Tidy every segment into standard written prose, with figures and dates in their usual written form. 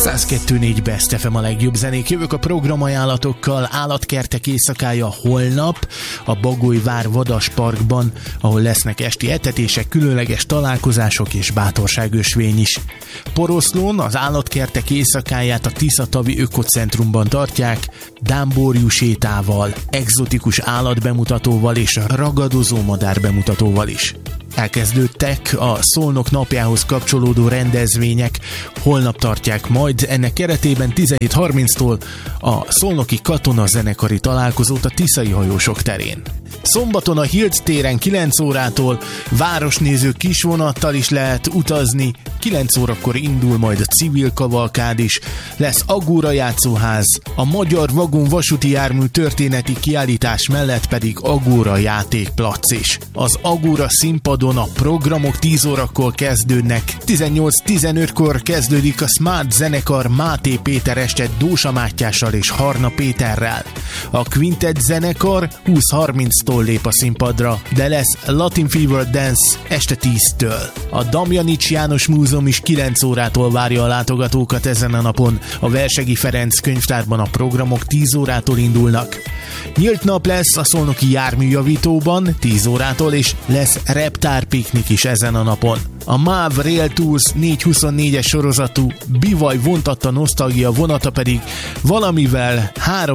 102.4 Best FM a legjobb zenék. Jövök a programajánlatokkal. Állatkertek éjszakája holnap a Bagolyvár Vadas Parkban, ahol lesznek esti etetések, különleges találkozások és bátorságösvény is. Poroszlón az állatkertek éjszakáját a Tiszatavi Ökocentrumban tartják, dámborjú sétával, egzotikus állatbemutatóval és ragadozó madár bemutatóval is. Elkezdődtek a Szolnok napjához kapcsolódó rendezvények, holnap tartják majd ennek keretében 17:30-tól a szolnoki katonazenekari találkozót a Tiszai Hajósok terén. Szombaton a Hilt téren 9 órától városnéző kisvonattal is lehet utazni, 9 órakor indul majd a civil kavalkád is, lesz Agóra játszóház, a Magyar Vagon vasúti jármű történeti kiállítás mellett pedig Agóra játékplac is. Az Agóra színpadon a programok 10 órakor kezdődnek, 18:15-kor kezdődik a Smart zenekar Máté Péter este Dósa Mátyással és Harna Péterrel. A Quintet zenekar 20:30-tól lép a színpadra, de lesz Latin Fever Dance este 10-től. A Damjanics János Múzeum is 9 órától várja a látogatókat ezen a napon. A Versegi Ferenc könyvtárban a programok 10 órától indulnak. Nyílt nap lesz a szolnoki járműjavítóban 10 órától, és lesz reptárpiknik is ezen a napon. A MÁV Rail Tours 424-es sorozatú bivaj vontatta nosztalgia vonata pedig valamivel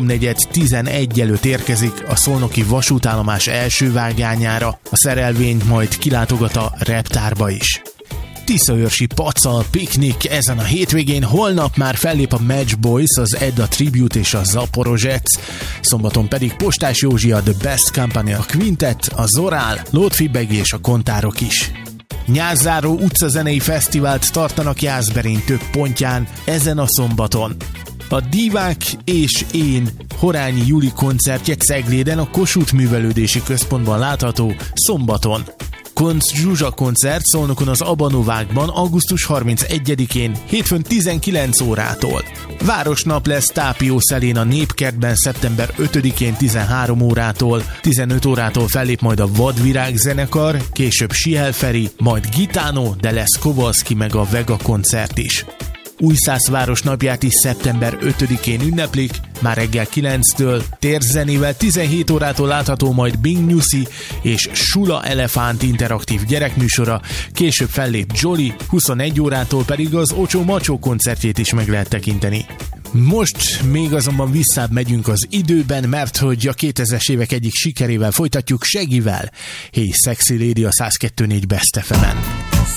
3:4:11 előtt érkezik a szolnoki vasútállomás első vágányára. A szerelvény majd kilátogat a reptárba is. Tiszaőrsi Pacal piknik ezen a hétvégén, holnap már fellép a Match Boys, az Edda Tribute és a Zaporozsec, szombaton pedig Postás Józsi, a The Best Company, a Quintet, a Zorál, Lótfibegi és a Kontárok is. Nyárzáró utcazenei fesztivált tartanak Jászberény több pontján ezen a szombaton. A Divák és én Horányi Juli koncertje Cegléden a Kossuth Művelődési Központban látható szombaton. Koncz Zsuzsa koncert Szolnokon az Abanovákban augusztus 31-én, hétfőn 19 órától. Városnap lesz Tápiószelén a Népkertben szeptember 5-én 13 órától, 15 órától fellép majd a Vadvirág zenekar, később Sihel Feri, majd Gitano, de lesz Kovalszki meg a Vega koncert is. Újszász városnapját is szeptember 5-én ünneplik, már reggel 9-től, térzenével 17 órától látható majd Bing Nyuszi és Sula Elefánt interaktív gyerekműsora, később fellép Jolly, 21 órától pedig az Ocsó Macsó koncertjét is meg lehet tekinteni. Most még azonban visszább megyünk az időben, mert hogy a 2000-es évek egyik sikerével folytatjuk, Segivel. Hey Sexy Lady a 102.4 Best FM-en.